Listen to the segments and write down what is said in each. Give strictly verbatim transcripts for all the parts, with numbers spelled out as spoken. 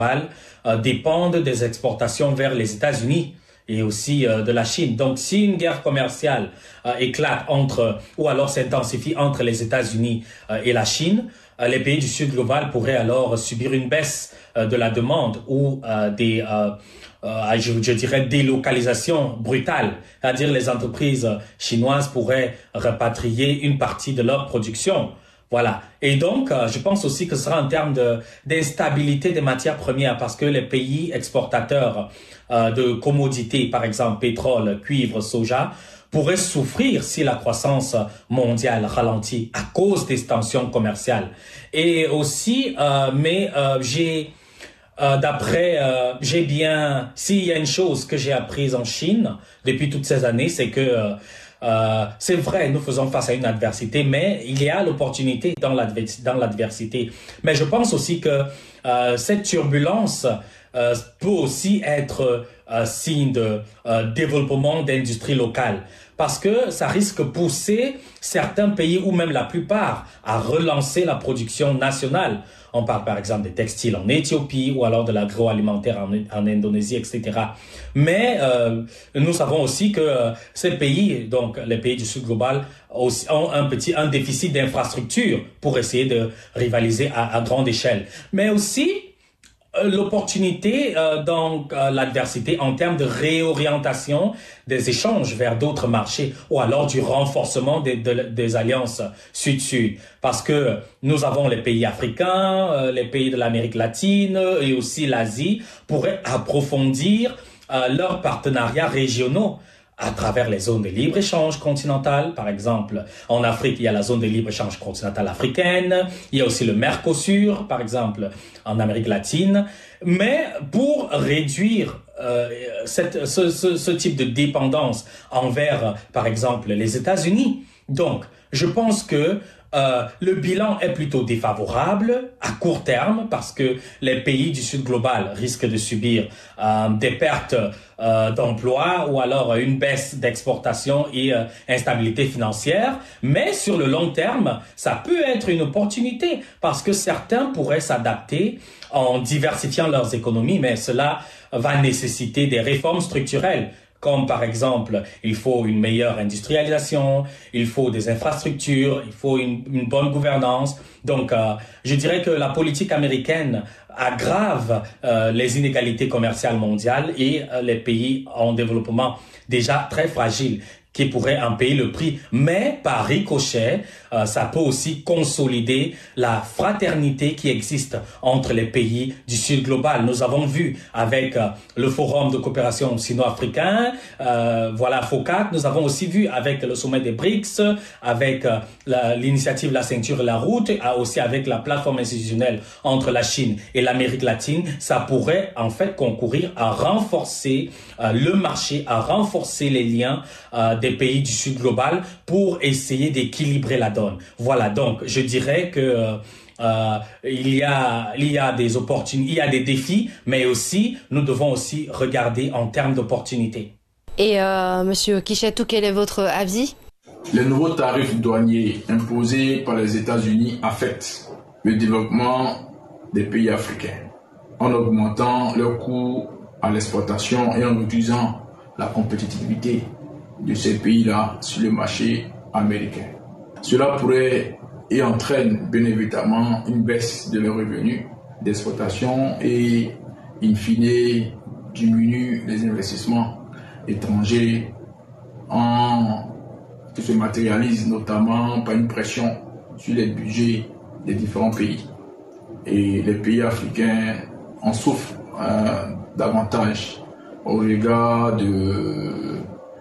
euh, dépendent des exportations vers les États-Unis et aussi euh, de la Chine. Donc, si une guerre commerciale euh, éclate entre, ou alors s'intensifie entre les États-Unis euh, et la Chine, euh, les pays du Sud global pourraient alors subir une baisse euh, de la demande ou euh, des, euh, euh, je, je dirais, délocalisation brutale. C'est-à-dire les entreprises chinoises pourraient repatrier une partie de leur production. Voilà. Et donc, euh, je pense aussi que ce sera en termes de d'instabilité des matières premières parce que les pays exportateurs euh, de commodités, par exemple pétrole, cuivre, soja, pourraient souffrir si la croissance mondiale ralentit à cause des tensions commerciales. Et aussi, euh, mais euh, j'ai euh, d'après, euh, j'ai bien, s'il y a une chose que j'ai apprise en Chine depuis toutes ces années, c'est que euh, Euh, c'est vrai, nous faisons face à une adversité, mais il y a l'opportunité dans l'adversité. Mais je pense aussi que euh, cette turbulence euh, peut aussi être euh, signe de euh, développement d'industrie locale. Parce que ça risque de pousser certains pays, ou même la plupart, à relancer la production nationale. On parle par exemple des textiles en Éthiopie ou alors de l'agroalimentaire en, en Indonésie, et cetera. Mais euh, nous savons aussi que euh, ces pays, donc les pays du Sud global, aussi, ont un petit un déficit d'infrastructure pour essayer de rivaliser à, à grande échelle. Mais aussi euh, l'opportunité euh, dans euh, l'adversité en termes de réorientation des échanges vers d'autres marchés ou alors du renforcement des, de, des alliances sud-sud. Parce que nous avons les pays africains, euh, les pays de l'Amérique latine et aussi l'Asie pourraient approfondir euh, leurs partenariats régionaux à travers les zones de libre-échange continentales. Par exemple, en Afrique, il y a la zone de libre-échange continentale africaine. Il y a aussi le Mercosur, par exemple, en Amérique latine. Mais pour réduire euh, cette, ce, ce, ce type de dépendance envers, par exemple, les États-Unis, donc, je pense que Euh, le bilan est plutôt défavorable à court terme parce que les pays du Sud global risquent de subir euh, des pertes euh, d'emplois ou alors une baisse d'exportation et euh, instabilité financière. Mais sur le long terme, ça peut être une opportunité parce que certains pourraient s'adapter en diversifiant leurs économies, mais cela va nécessiter des réformes structurelles. Comme par exemple, il faut une meilleure industrialisation, il faut des infrastructures, il faut une, une bonne gouvernance. Donc, euh, je dirais que la politique américaine aggrave euh, les inégalités commerciales mondiales et euh, les pays en développement déjà très fragiles qui pourraient en payer le prix. Mais par ricochet, euh, ça peut aussi consolider la fraternité qui existe entre les pays du Sud global. Nous avons vu avec euh, le Forum de coopération sino-africain, euh, voilà FOCAC, nous avons aussi vu avec le sommet des BRICS, avec euh, l'initiative La Ceinture et la Route, et aussi avec la plateforme institutionnelle entre la Chine et l'Amérique latine. Ça pourrait en fait concourir à renforcer euh, le marché, à renforcer les liens euh, des pays du Sud global pour essayer d'équilibrer la donne. Voilà, donc je dirais que euh, euh, il y a il y a des opportunités, il y a des défis, mais aussi nous devons aussi regarder en termes d'opportunités. Et euh, Monsieur Kishetou, quel est votre avis? Les nouveaux tarifs douaniers imposés par les États-Unis affectent le développement des pays africains en augmentant leurs coûts à l'exportation et en réduisant la compétitivité de ces pays-là sur le marché américain. Cela pourrait et entraîne bien évidemment une baisse de leurs revenus d'exportation et in fine diminue les investissements étrangers en, qui se matérialisent notamment par une pression sur les budgets des différents pays. Et les pays africains en souffrent euh, davantage au regard de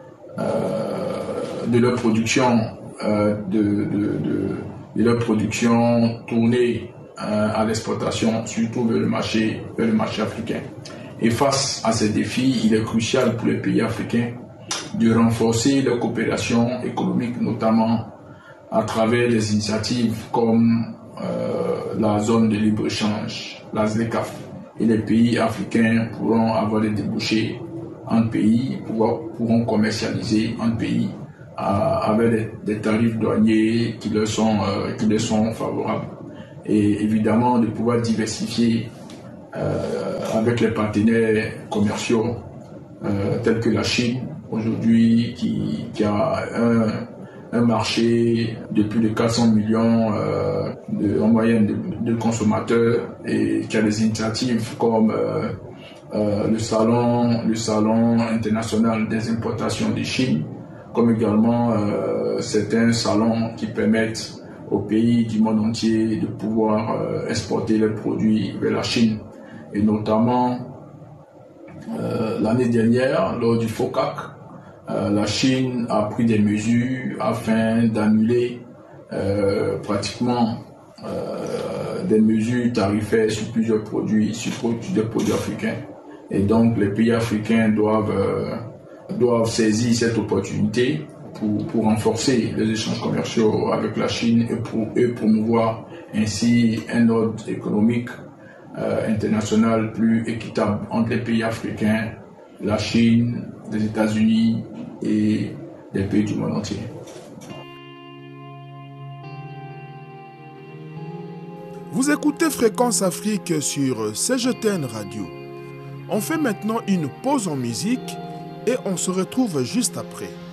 Euh, de leur production euh, de, de, de, de leur production tournée euh, à l'exportation, surtout vers le marché vers le marché africain. Et face à ces défis, il est crucial pour les pays africains de renforcer leur coopération économique, notamment à travers des initiatives comme euh, la zone de libre-échange, la ZLECAf. Et les pays africains pourront avoir des débouchés en pays, pourront commercialiser en pays euh, avec des, des tarifs douaniers qui leur sont, euh, qui leur sont favorables. Et évidemment de pouvoir diversifier euh, avec les partenaires commerciaux euh, tels que la Chine, aujourd'hui qui, qui a un, un marché de plus de quatre cents millions euh, de, en moyenne de, de consommateurs et qui a des initiatives comme euh, euh, le salon, le salon international des importations de Chine, comme également euh, certains salons qui permettent aux pays du monde entier de pouvoir euh, exporter leurs produits vers la Chine. Et notamment, euh, l'année dernière, lors du FOCAC, euh, la Chine a pris des mesures afin d'annuler euh, pratiquement euh, des mesures tarifaires sur plusieurs produits, sur des produits africains. Et donc, les pays africains doivent, euh, doivent saisir cette opportunité pour, pour renforcer les échanges commerciaux avec la Chine et pour et promouvoir ainsi un ordre économique euh, international plus équitable entre les pays africains, la Chine, les États-Unis et les pays du monde entier. Vous écoutez Fréquence Afrique sur C G T N Radio. On fait maintenant une pause en musique et on se retrouve juste après.